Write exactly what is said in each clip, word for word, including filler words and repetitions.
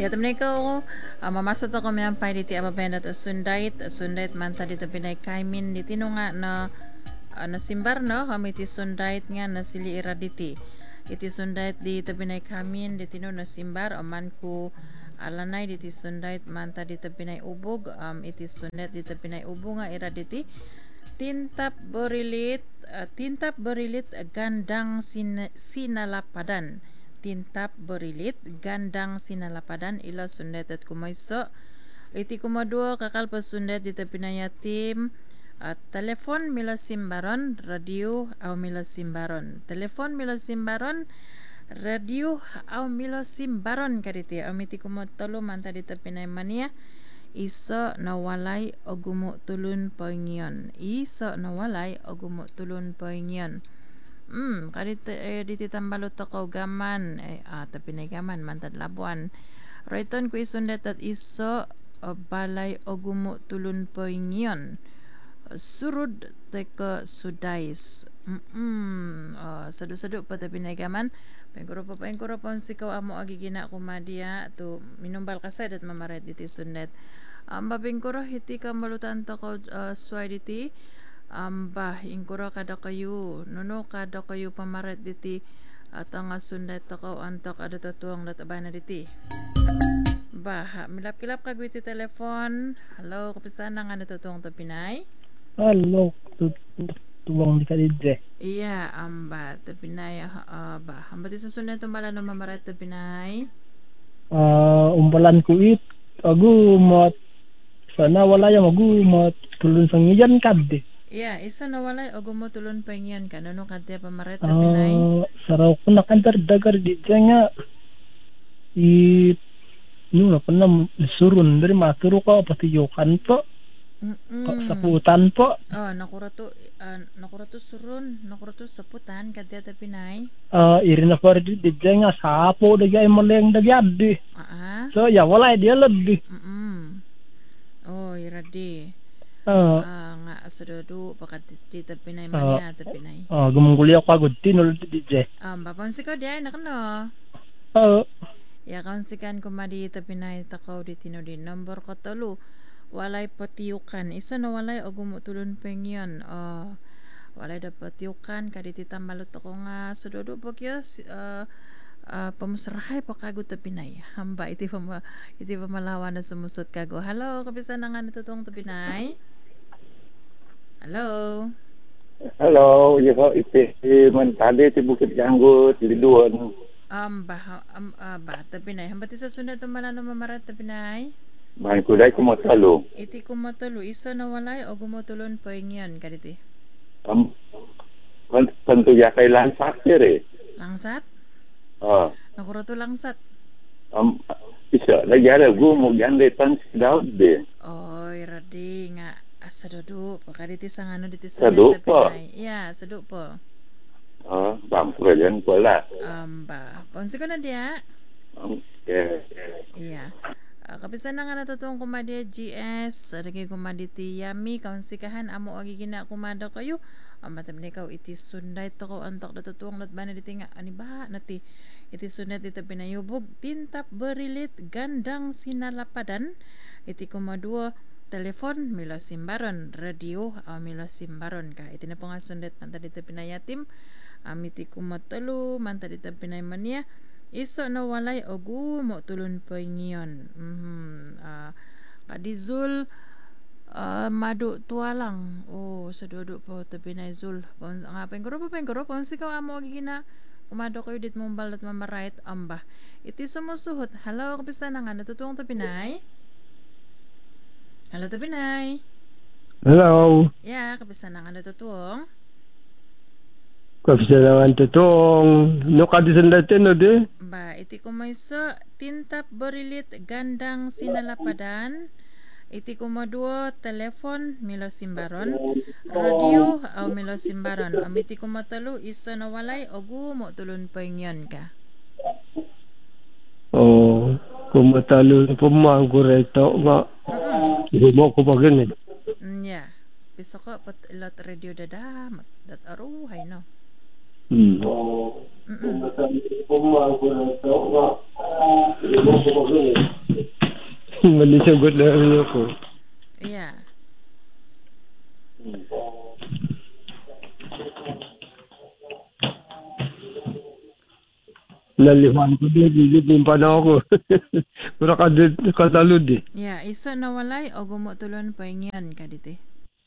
katamnay ko uh, mamasot ako may ampay diti ababendat sundait sundait man ta dito pinay kaimin diti no nga na uh, nasimbar no kami ti sundait nga nasili ira diti iti sundait di pinay kamin diti no nasimbar o man ko alanay diti sundait man ta dito pinay ubog um, iti sundait dito pinay ubog nga ira diti tintap berilit uh, tintap berilit gandang sin, sinalapadan tintap berilit gandang sinalapadan ila sundet at kumayso iti kumadua kakal pasundet dito pinayatim at telepon mila simbaron radio au mila simbaron telepon mila simbaron radio au mila simbaron kaditi amiti kumotolo manta dito pinaymania iso nawalay o gumutulon poingyon iso nawalay o gumutulon poingyon Hmm, kadito eh, diti tambalot ako gaman eh, ah, tapi na gaman mantad labuan. Rayton ko isundet at iso o balay o gumutulon po inyon. Surud teko sudais. Mm oh, sadu-sadu pa tapi na gaman. Pengkuro pa pengkuro pa sikaw amo agigina kumadia to minumbal kasay dat mamaret diti sundet. Ang um, babengkuro hiti ka malutan to ko uh, sway diti. Amba ingkura kada kayo nuno kada kayo pamaret diti at ang sunday takaw antok ada tatuang latabay na diti bah milap-kilap kagwiti telepon. Hello kapisan nga natutuang to Pinay. Hello tuwang di kadidre iya amba to Pinay uh, bah amba ti susunod tumbala no mamaret to Pinay uh, umbalan ko it agu mat sana wala yung agu mat tulun sang iyan kadde. Iya, isa na walay o gumutulon pa yan ka. Ano kante pamaret na Pinay? Uh, saraw ko nakandar-dagar di dyan nga. I... Nung na na surun dari maturo ka pati yokan po. Mm-mm. Saputan po. Oh, nakurato uh, nakurato surun, nakurato saputan kante ta Pinay. Uh, iri na pa di dyan nga sapo dagay maleng dagyadi. Ah. Uh-huh. So ya walay dia lebih. Mm. Oh, iradi. Uh, uh, nga asadodo pakat dita Pinay mania uh, ta Pinay. Ah, uh, gumunguli ako agad tinul di dyan. Um, papansi ko diyan nakano. Uh, ya kaunsikan ko madi ta Pinay takaw di tino di number ko talo. Walay patiyukan. Isa na walay o gumutulon pengyon. Oh, walay da patiyukan kaditi tambalot ako nga sudodo pagyo uh, uh, pamusrahay pakago ta Pinay. Hamba iti pa iti pa malawan na sumusot kago. Hello, kapisan nga natutong ta Pinay. Hello. Hello, yo iti mantade ti Bukit Janggut liduan. Um bah um, uh, ba ta Pinay. Hamba ti sa sunod tumala no mamarat ta Pinay. Bahan ko dahil kumatalo. Iti kumatalo, isa na walay o gumutulon pa ingyan, kaditi? Um, Tanto ya kay lansat eh. Langsat? Ah. Nakurato langsat? Um, isa, lagi ada gumog yan letan si Daud de. Oy, radi nga. Asadado, pakaditi sa ngano diti sa Sado po? Yeah, sado po. Ah, bangkura yan po la. Um, ba, ponsi ko na diya? Um, yeah. Yeah. Uh, kapisan na nga natutong kumadya G S, lagi kumaditi Yami, kaunsikahan, amo agigina kumada kayo. Um, matam ni ikaw, iti sunday to ko, antok natutong natbana diti nga, ani ba, nati, iti sunday dito pinayubog, tintap berilit, gandang sinalapadan, iti kumadua, telepon, mila simbaron, radio, uh, mila simbaron ka. Iti na po nga sunday, manta dito pinayatim, um, iti kumatalo, manta dito pinaymania, iso na walay o gumo tulon po ngayon. Mm-hmm. Uh, kadizul uh, madu tualang. Oh, sa dodo po tabi na izul. Nga pengkuro po pengkuro po. Sikaw amo gina umado kayo dit mong balat mamarait amba. Iti sumusuhot. Hello, kapisa na nga. Natutulong tabi na Hello, tabi na Hello. Yeah, kapisa na nga natutulong. Kapisa naman tutong no kadisan natin no de ba iti kumayso tintap berilit gandang sinalapadan iti kumaduo telepon milo simbaron radio au milo simbaron am iti kumatalo iso na walay o gumo tulon paingyon ka. Oh, kumatalo po manggo reto nga gumo ko bagin eh. Mm, yeah, piso ko pat ilot radio dada dat aruhay no. Hmm. Mm-mm. Manisugod na rin ako. Iya. Nalihan ko din, lilipin pa na ako. Pero kadit, katalod eh. Ya, iso nawalay o gumutulon pa ingyan ka diti.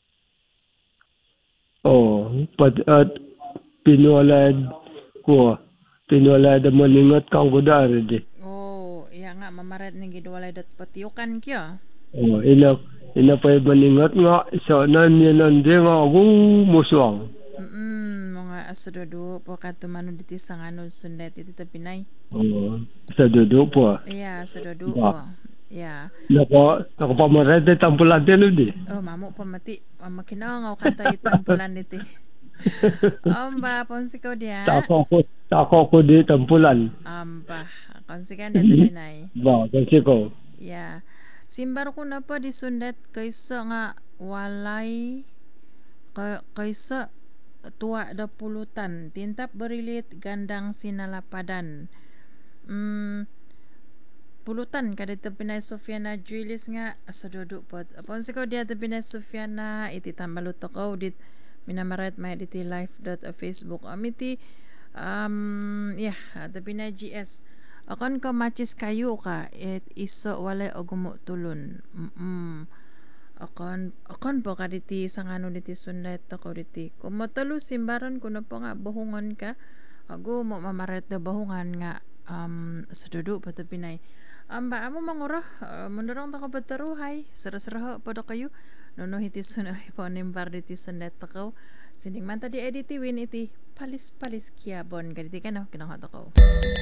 Oo, pat, at pinuwalad ko. Pinuwalad ang malingot kang kudari di. Oh, iya nga mamaret ning gidwalay dat patiukan kyo. Oo, ina, ina pa yung malingot nga. Sa nan yan nandi nga ako muswang. Mm, mga asododo po katumano diti sa ngano sundet iti tapinay. Oo, sa dudu po. Iya, asododo Ba. po. Ya. Nako, ako pa maret ay tampulante no di. Oh, mamu pamati. Makinangaw kanta itang pulan diti. Amba, ponsiko dia. Tako ko, tako ko di tampulan. Amba, konsikan dito Pinay. Ba, kasi ko. Ya. Simbar ko na pa di sundet kaysa nga walay kay, kaysa tuwa da pulutan. Tintap berilit gandang sinalapadan. Mm, pulutan kada ito Pinay Sofiana Julius nga asadodo po. Ponsiko dia ito Pinay Sofiana iti tambaluto ko dit minamaret may diti live dot facebook amiti um yeah the Pinay G S akon ko matches kayo ka it iso walay og gumutulon mm akon akon po ka diti sangano diti sundet ako diti kumotalo simbaron kuno po nga bahungon ka ago mo mamaret da bahungan nga um sududu po the Pinay amba amo mangura uh, mundurong ta ko pataruhay sara-sara po kayo nono hiti sunoy po nimbar diti sundet ako sining man tadi editi win iti palis-palis kiabon kaditi kano kinahat ako